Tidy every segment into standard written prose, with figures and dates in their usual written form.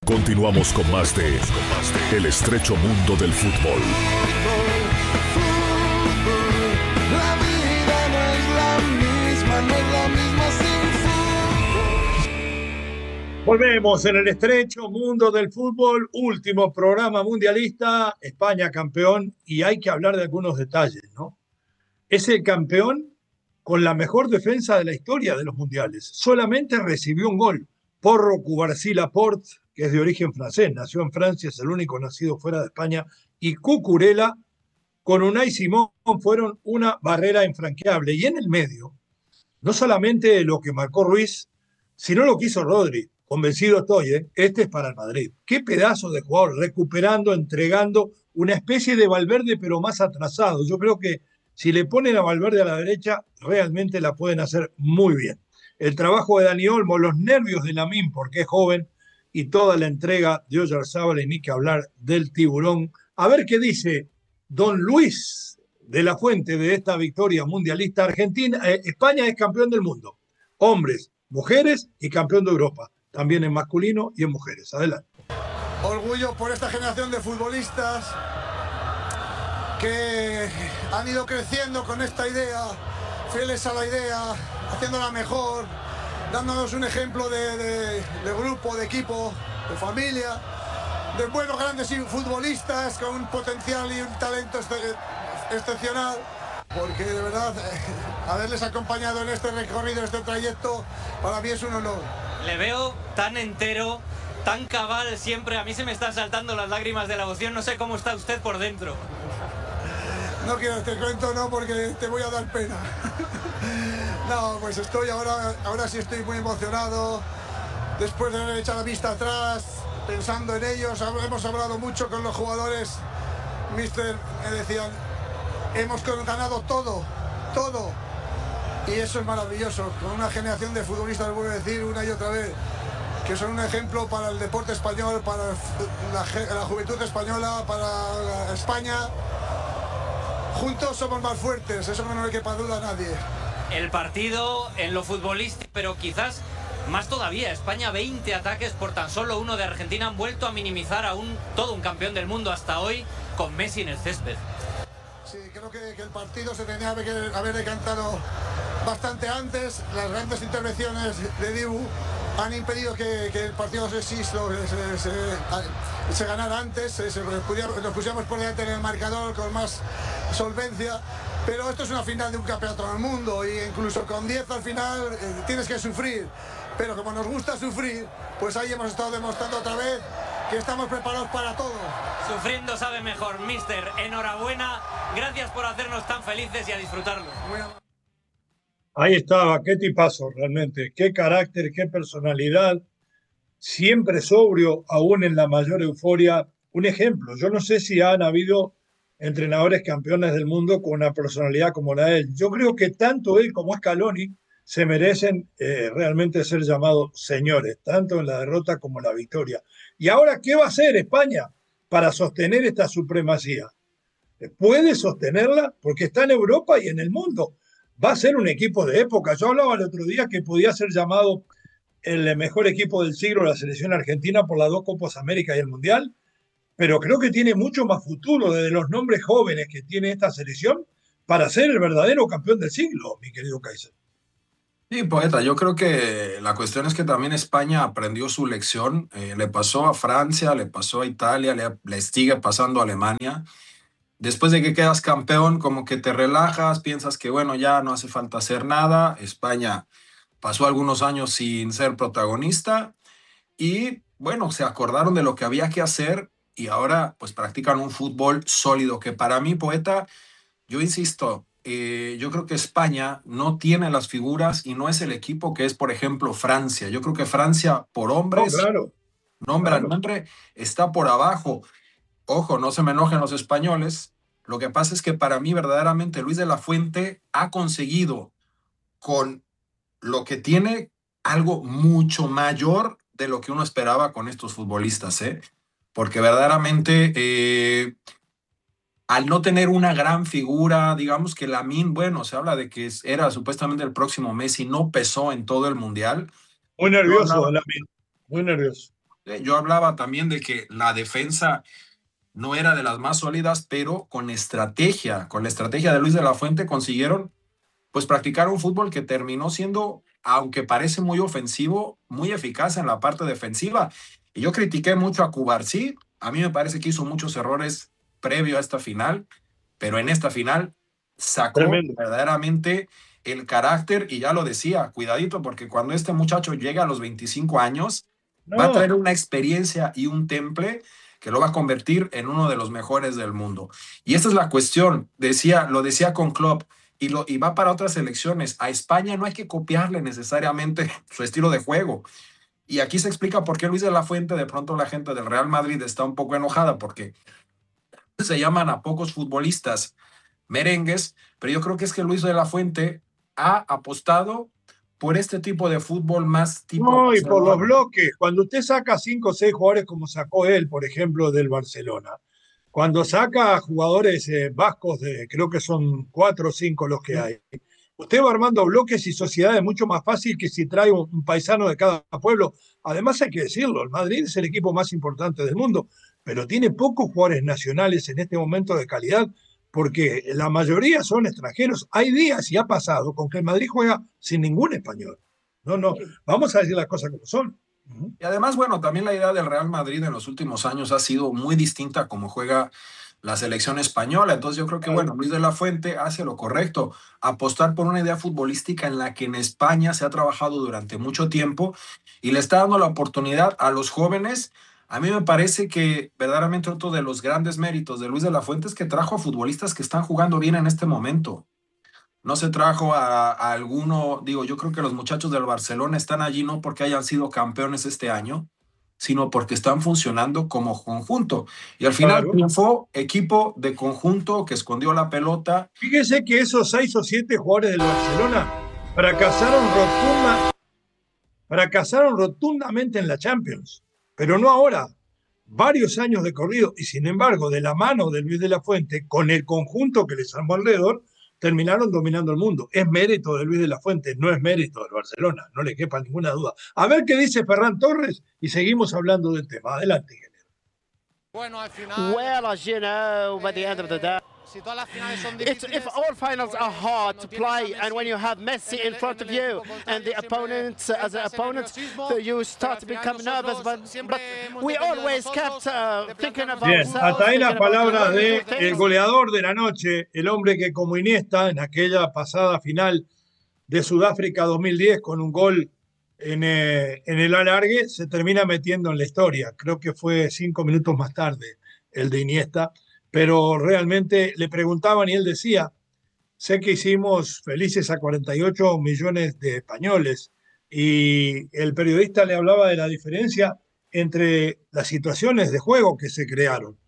Continuamos con más de El estrecho mundo del fútbol. La vida no es la misma sin fútbol. Volvemos en el estrecho mundo del fútbol, último programa mundialista, España campeón, y hay que hablar de algunos detalles, ¿no? Es el campeón con la mejor defensa de la historia de los mundiales. Solamente recibió un gol. Porro Cubarsí Laporte, que es de origen francés, nació en Francia, es el único nacido fuera de España, y Cucurella con Unai Simón fueron una barrera infranqueable. Y en el medio, no solamente lo que marcó Ruiz, sino lo que hizo Rodri. Convencido estoy, este es para el Madrid. Qué pedazo de jugador, recuperando, entregando, una especie de Valverde, pero más atrasado. Yo creo que si le ponen a Valverde a la derecha, realmente la pueden hacer muy bien. El trabajo de Dani Olmo, los nervios de Lamine, porque es joven, y toda la entrega de Oyarzábal, y ni que hablar del tiburón. A ver qué dice don Luis de la Fuente de esta victoria mundialista. España es campeón del mundo. Hombres, mujeres y campeón de Europa. También en masculino y en mujeres. Adelante. Orgullo por esta generación de futbolistas que han ido creciendo con esta idea, fieles a la idea, haciéndola mejor, dándonos un ejemplo de grupo, de equipo, de familia, de buenos grandes futbolistas con un potencial y un talento excepcional, porque de verdad haberles acompañado en este recorrido, en este trayecto, para mí es un honor. Le veo tan entero, tan cabal siempre, a mí se me están saltando las lágrimas de la emoción, no sé cómo está usted por dentro. No quiero este cuento, no, porque te voy a dar pena. No, pues estoy ahora sí estoy muy emocionado, después de haber echado la vista atrás, pensando en ellos. Hemos hablado mucho con los jugadores, mister, me decían, hemos ganado todo, y eso es maravilloso, con una generación de futbolistas, voy a decir una y otra vez, que son un ejemplo para el deporte español, para la juventud española, para España. Juntos somos más fuertes, eso no le quepa duda a nadie. El partido en lo futbolístico, pero quizás más todavía. España 20 ataques por tan solo uno de Argentina, han vuelto a minimizar a todo un campeón del mundo hasta hoy con Messi en el césped. Sí, creo que el partido se tenía que haber decantado bastante antes. Las grandes intervenciones de Dibu han impedido que el partido se ganara antes, nos pusiéramos por delante en el marcador con más solvencia, pero esto es una final de un campeonato del mundo y incluso con 10 al final tienes que sufrir, pero como nos gusta sufrir, pues ahí hemos estado demostrando otra vez que estamos preparados para todo. Sufriendo sabe mejor, mister, enhorabuena, gracias por hacernos tan felices y a disfrutarlo. Ahí estaba, qué tipazo realmente, qué carácter, qué personalidad, siempre sobrio, aún en la mayor euforia. Un ejemplo, yo no sé si han habido entrenadores campeones del mundo con una personalidad como la de él. Yo creo que tanto él como Scaloni se merecen realmente ser llamados señores, tanto en la derrota como en la victoria. ¿Y ahora qué va a hacer España para sostener esta supremacía? ¿Puede sostenerla? Porque está en Europa y en el mundo. Va a ser un equipo de época. Yo hablaba el otro día que podía ser llamado el mejor equipo del siglo, la selección argentina, por las dos Copas América y el Mundial, pero creo que tiene mucho más futuro desde los nombres jóvenes que tiene esta selección para ser el verdadero campeón del siglo, mi querido Kaiser. Sí, poeta, yo creo que la cuestión es que también España aprendió su lección, le pasó a Francia, le pasó a Italia, le sigue pasando a Alemania. Después de que quedas campeón, como que te relajas, piensas que bueno, ya no hace falta hacer nada. España pasó algunos años sin ser protagonista y bueno, se acordaron de lo que había que hacer y ahora pues practican un fútbol sólido que para mí, poeta, yo insisto, yo creo que España no tiene las figuras y no es el equipo que es, por ejemplo, Francia. Yo creo que Francia por hombres, nombre al nombre, está por abajo. Ojo, no se me enojen los españoles. Lo que pasa es que para mí verdaderamente Luis de la Fuente ha conseguido con lo que tiene algo mucho mayor de lo que uno esperaba con estos futbolistas, porque verdaderamente al no tener una gran figura, digamos que Lamine, bueno, se habla de que era supuestamente el próximo Messi, no pesó en todo el Mundial. Muy nervioso, Lamine, muy nervioso. Yo hablaba también de que la defensa no era de las más sólidas, pero con la estrategia de Luis de la Fuente consiguieron pues practicar un fútbol que terminó siendo, aunque parece muy ofensivo, muy eficaz en la parte defensiva. Y yo critiqué mucho a Cubarsí, a mí me parece que hizo muchos errores previo a esta final, pero en esta final sacó Tremendo. verdaderamente el carácter y ya lo decía, cuidadito, porque cuando este muchacho llega a los 25 años, va a traer No, una experiencia y un temple que lo va a convertir en uno de los mejores del mundo. Y esta es la cuestión, lo decía con Klopp, y va para otras selecciones. A España no hay que copiarle necesariamente su estilo de juego. Y aquí se explica por qué Luis de la Fuente, de pronto la gente del Real Madrid está un poco enojada, porque se llaman a pocos futbolistas merengues, pero yo creo que es que Luis de la Fuente ha apostado por este tipo de fútbol más tipo no, y por los Barcelona. bloques. Cuando usted saca 5 o 6 jugadores como sacó él, por ejemplo, del Barcelona, cuando saca jugadores vascos, creo que son 4 o 5 los que hay, usted va armando bloques y sociedades mucho más fácil que si trae un paisano de cada pueblo. Además, hay que decirlo, el Madrid es el equipo más importante del mundo, pero tiene pocos jugadores nacionales en este momento de calidad, porque la mayoría son extranjeros. Hay días y ha pasado con que el Madrid juega sin ningún español. No, no, vamos a decir las cosas como son. Y además, bueno, también la idea del Real Madrid en los últimos años ha sido muy distinta a cómo juega la selección española. Entonces yo creo que, Claro. bueno, Luis de la Fuente hace lo correcto, apostar por una idea futbolística en la que en España se ha trabajado durante mucho tiempo y le está dando la oportunidad a los jóvenes. A mí me parece que verdaderamente otro de los grandes méritos de Luis de la Fuente es que trajo a futbolistas que están jugando bien en este momento. No se trajo a alguno, digo, yo creo que los muchachos del Barcelona están allí no porque hayan sido campeones este año, sino porque están funcionando como conjunto. Y al final Claro. triunfó equipo de conjunto que escondió la pelota. Fíjese que esos 6 o 7 jugadores del Barcelona fracasaron, fracasaron rotundamente en la Champions, pero no ahora, varios años de corrido, y sin embargo, de la mano de Luis de la Fuente, con el conjunto que les armó alrededor, terminaron dominando el mundo. Es mérito de Luis de la Fuente, no es mérito del Barcelona, no le quepa ninguna duda. A ver qué dice Ferran Torres y seguimos hablando del tema. Adelante, ingeniero. Bueno, al final. Well, as you know, by the end of the day, Si todas las finales son it's, difíciles, if all finals are pues, hard to cuando tienes a play, and Messi when you have Messi in front of you, and the opponent, as an opponent, you start to become nervous. But we always kept thinking of Bien, ourselves. hasta ahí las thinking about palabras the de good el things. goleador de la noche, el hombre que como Iniesta en aquella pasada final de Sudáfrica 2010 con un gol en el alargue se termina metiendo en la historia. Creo que fue 5 minutos más tarde el de Iniesta, pero realmente le preguntaban y él decía, sé que hicimos felices a 48 millones de españoles y el periodista le hablaba de la diferencia entre las situaciones de juego que se crearon.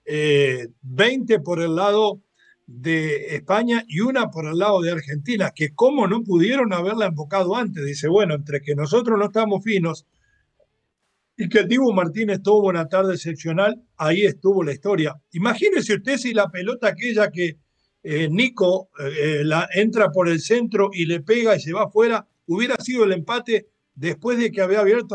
20 por el lado de España y una por el lado de Argentina, que cómo no pudieron haberla embocado antes. Dice, bueno, entre que nosotros no estamos finos y que el Dibu Martínez tuvo una tarde excepcional, ahí estuvo la historia. Imagínese usted si la pelota aquella que Nico entra por el centro y le pega y se va afuera, hubiera sido el empate después de que había abierto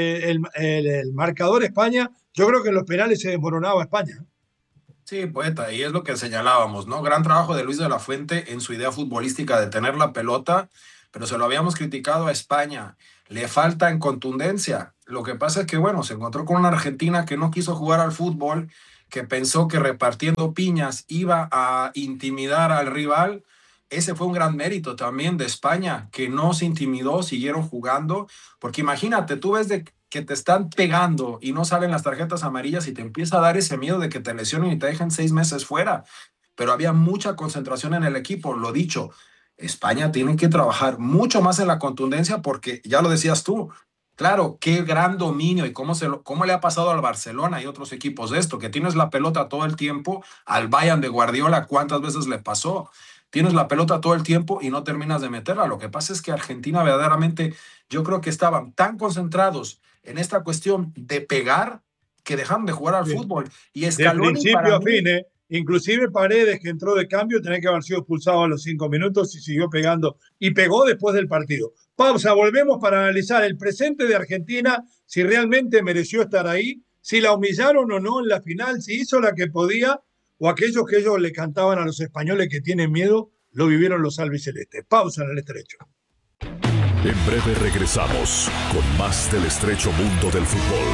el marcador España. Yo creo que en los penales se desmoronaba España. Sí, poeta, y es lo que señalábamos, ¿no? Gran trabajo de Luis de la Fuente en su idea futbolística de tener la pelota, pero se lo habíamos criticado a España. Le falta en contundencia. Lo que pasa es que, bueno, se encontró con una Argentina que no quiso jugar al fútbol, que pensó que repartiendo piñas iba a intimidar al rival. Ese fue un gran mérito también de España, que no se intimidó, siguieron jugando, porque imagínate, tú ves que te están pegando y no salen las tarjetas amarillas y te empieza a dar ese miedo de que te lesionen y te dejen 6 meses fuera. Pero había mucha concentración en el equipo, lo dicho. España tiene que trabajar mucho más en la contundencia porque, ya lo decías tú, claro, qué gran dominio y cómo le ha pasado al Barcelona y otros equipos de esto, que tienes la pelota todo el tiempo, al Bayern de Guardiola, ¿cuántas veces le pasó? Tienes la pelota todo el tiempo y no terminas de meterla. Lo que pasa es que Argentina verdaderamente, yo creo que estaban tan concentrados en esta cuestión de pegar que dejaron de jugar al fútbol. Y De Scaloni principio para a mí, fin, inclusive Paredes, que entró de cambio, tenía que haber sido expulsado a los 5 minutos y siguió pegando. Y pegó después del partido. Pausa, volvemos para analizar el presente de Argentina si realmente mereció estar ahí, si la humillaron o no en la final, si hizo la que podía, o aquellos que ellos le cantaban a los españoles que tienen miedo, lo vivieron los albicelestes. Pausa en el estrecho. En breve regresamos con más del estrecho mundo del fútbol.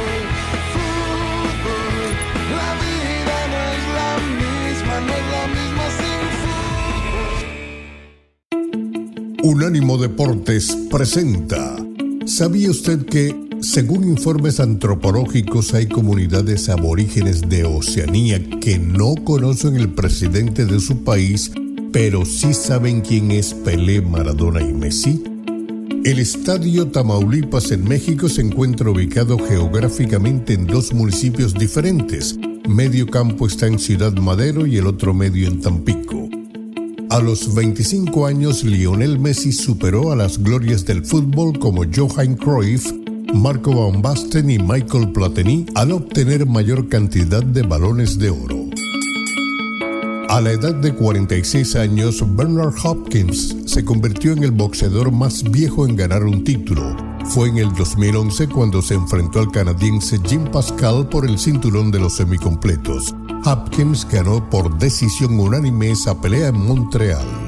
La vida no es la misma, no es la misma sin fútbol. Unánimo Deportes presenta. ¿Sabía usted que, según informes antropológicos, hay comunidades aborígenes de Oceanía que no conocen el presidente de su país, pero sí saben quién es Pelé, Maradona y Messi? El Estadio Tamaulipas en México se encuentra ubicado geográficamente en dos municipios diferentes. Medio campo está en Ciudad Madero y el otro medio en Tampico. A los 25 años, Lionel Messi superó a las glorias del fútbol como Johan Cruyff, Marco Van Basten y Michael Platini al obtener mayor cantidad de balones de oro. A la edad de 46 años, Bernard Hopkins se convirtió en el boxeador más viejo en ganar un título. Fue en el 2011 cuando se enfrentó al canadiense Jim Pascal por el cinturón de los semicompletos. Hopkins ganó por decisión unánime esa pelea en Montreal.